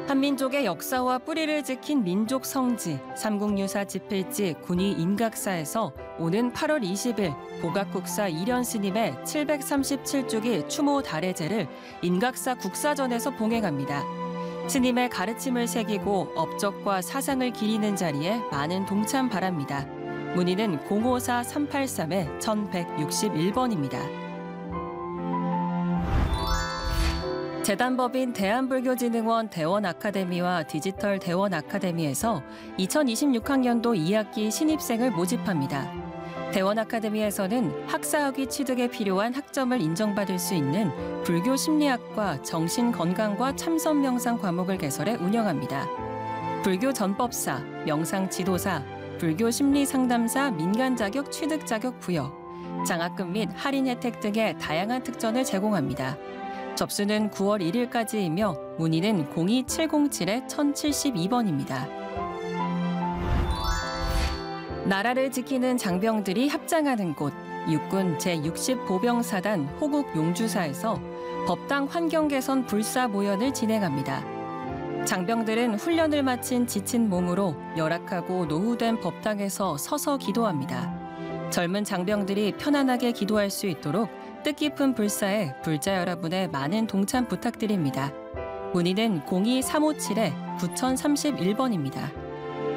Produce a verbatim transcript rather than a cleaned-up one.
한민족의 역사와 뿌리를 지킨 민족 성지, 삼국유사 집필지 군위 인각사에서 오는 팔월 이십일 보각국사 이련 스님의 칠백삼십칠 주기 추모 달해제를 인각사 국사전에서 봉행합니다. 스님의 가르침을 새기고 업적과 사상을 기리는 자리에 많은 동참 바랍니다. 문의는 공오사 삼팔삼 천백육십일 번입니다. 재단법인 대한불교진흥원 대원아카데미와 디지털 대원아카데미에서 이천이십육 학년도 이 학기 신입생을 모집합니다. 대원아카데미에서는 학사학위 취득에 필요한 학점을 인정받을 수 있는 불교 심리학과 정신건강과 참선명상 과목을 개설해 운영합니다. 불교 전법사, 명상지도사, 불교 심리상담사 민간자격 취득 자격 부여, 장학금 및 할인 혜택 등의 다양한 특전을 제공합니다. 접수는 구월 일일까지이며 문의는 공이 칠공칠 천칠십이 번입니다. 나라를 지키는 장병들이 합장하는 곳, 육군 제육십 보병사단 호국 용주사에서 법당 환경 개선 불사 모연을 진행합니다. 장병들은 훈련을 마친 지친 몸으로 열악하고 노후된 법당에서 서서 기도합니다. 젊은 장병들이 편안하게 기도할 수 있도록 뜻깊은 불사에 불자 여러분의 많은 동참 부탁드립니다. 문의는 공이 삼오칠 구천삼십일 번입니다.